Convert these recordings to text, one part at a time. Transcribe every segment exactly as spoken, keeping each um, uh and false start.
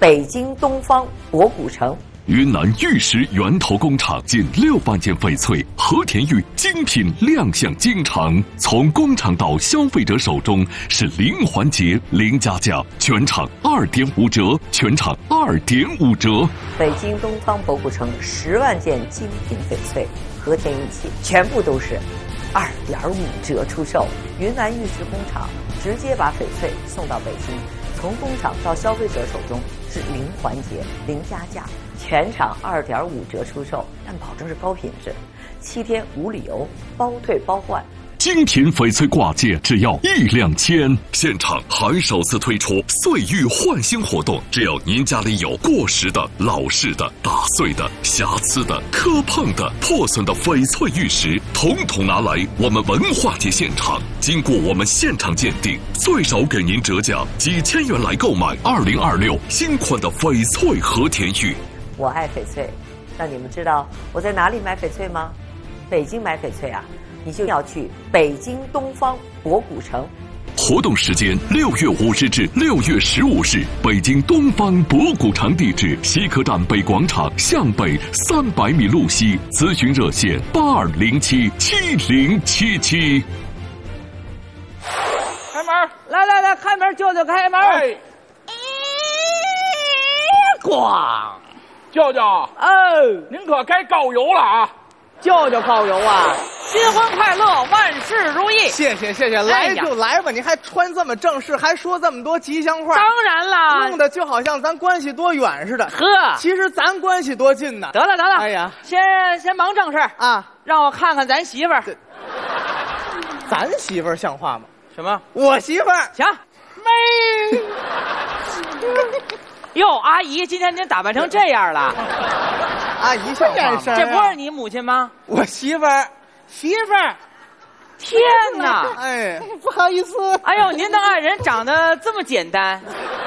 北京东方博古城。 云南玉石源头工厂近六万件翡翠和田玉精品亮相京城，从工厂到消费者手中是零环节、零加价，全场二点五折，全场二点五折。 北京东方博古城十万件精品翡翠和田玉器，全部都是二点五折出售。云南玉石工厂直接把翡翠送到北京，从工厂到消费者手中是零环节、零加价。全场二点五折出售，但保证是高品质，七天无理由，包退包换。 精品翡翠挂件只要一两千，现场还首次推出岁玉换新活动，只要您家里有过时的、老式的、打碎的、瑕疵的、磕碰的、破损的翡翠玉石，统统拿来我们文化节现场，经过我们现场鉴定，最少给您折价几千元来购买二零二六新款的翡翠和田玉。 我爱翡翠，那你们知道我在哪里买翡翠吗？北京买翡翠啊，你就要去北京东方博古城。 活动时间六月五日至六月十五日，北京东方博古城，地址西客站北广场向北三百米路西，咨询热线八二零七七零七七。 开门！ 来来来，开门，舅舅开门！ 哎， 咣！ 舅舅， 哦， 您可该告油了啊！ 舅舅告油啊！新婚快乐，万事如意！ 谢谢谢谢，来就来吧！你还穿这么正式，还说这么多吉祥话， 当然啦， 弄得就好像咱关系多远似的。 呵， 其实咱关系多近呢。 得了得了， 哎呀， 先先忙正事啊， 让我看看咱媳妇儿。 咱媳妇儿像话吗？ 什么？ 我媳妇儿行，妹。哟，阿姨，今天您打扮成这样了。 阿姨像话吗？ 这不是你母亲吗？ 我媳妇儿， 媳妇儿。天哪！ 哎，不好意思。 哎呦，您的爱人长得这么简单。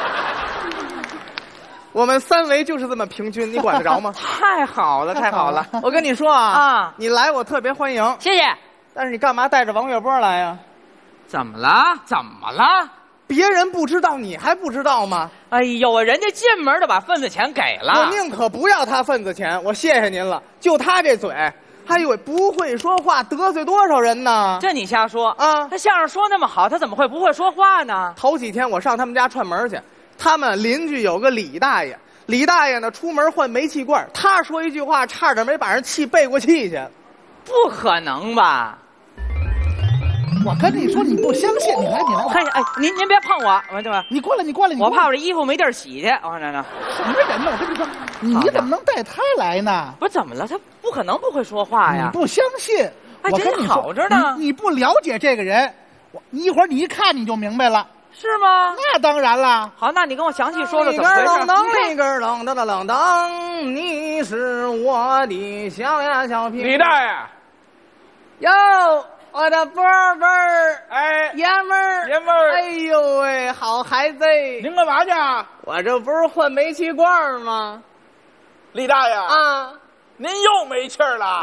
我们三围就是这么平均，你管得着吗？ 太好了，太好了！ 我跟你说啊， 啊， 你来我特别欢迎， 谢谢。 但是你干嘛带着王月波来呀？ 怎么了？怎么了？ 别人不知道，你还不知道吗？ 哎呦，人家进门就把份子钱给了。 我宁可不要他份子钱，我谢谢您了。就他这嘴，还以为不会说话，得罪多少人呢？ 这你瞎说啊！ 他相声说那么好，他怎么会不会说话呢？ 头几天我上他们家串门去，他们邻居有个李大爷，李大爷呢出门换煤气罐，他说一句话，差点没把人气背过气去。 不可能吧？ 我跟你说，你不相信，你来，你来， 我看一下。哎，您您别碰我，我这吧。 你过来，你过来，你我怕我这衣服没地儿洗去。我看看， 什么人呢？我跟你说，你怎么能带他来呢？ 不是怎么了？他不可能不会说话呀！ 你不相信？ 哎， 我跟你说， 好着呢。 你不了解这个人，我你一会儿你一看你就明白了。 是吗？ 那当然了。 好，那你跟我详细说说怎么回事。 噔噔噔噔噔噔噔，你是我的小呀小屁。 李大爷， 哟。我的波儿， 哎， 爷们儿， 爷们儿， 哎呦喂，好孩子！ 您干嘛去？ 我这不是换煤气罐吗？ 李大爷啊， 您又没气儿了。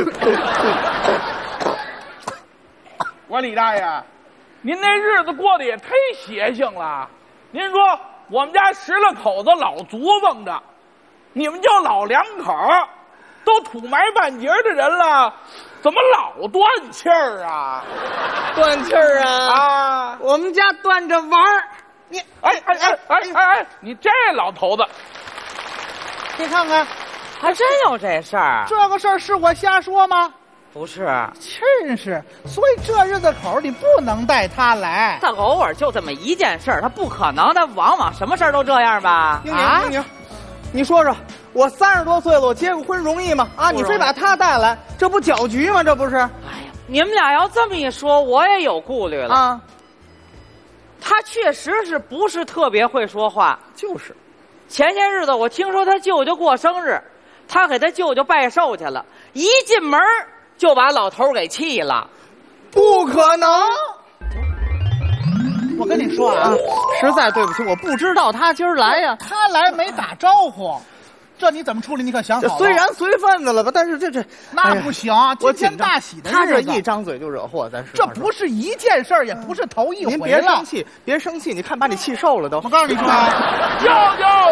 我说李大爷，您那日子过得也忒邪性了。您说我们家十来口子老祖宗着，你们就老两口，都土埋半截的人了。怎么老断气儿啊？ 断气儿啊！ 啊， 我们家断着玩儿。你哎哎哎哎哎哎，你这老头子， 你看看， 还真有这事儿。 这个事儿是我瞎说吗？ 不是， 真是。所以这日子口你不能带他来。 他偶尔就这么一件事儿，他不可能，他往往什么事儿都这样吧？ 英宁，英宁，你说说。我三十多岁了，我结个婚容易吗？啊，你非把他带来，这不搅局吗？这不是？哎呀，你们俩要这么一说，我也有顾虑了啊。 他确实是不是特别会说话？ 就是。 前些日子我听说他舅舅过生日，他给他舅舅拜寿去了，一进门就把老头给气了。 不可能！ 我跟你说啊， 实在对不起，我不知道他今儿来呀。 他来没打招呼。这你怎么处理？你可想好了。 虽然随份子了吧，但是这这那不行。 哎、 今天大喜的日子， 他这一张嘴就惹祸，咱是这不是一件事儿，也不是头一回了。 您别生气，别生气，你看把你气瘦了都。 我告诉你说啊， 舅舅。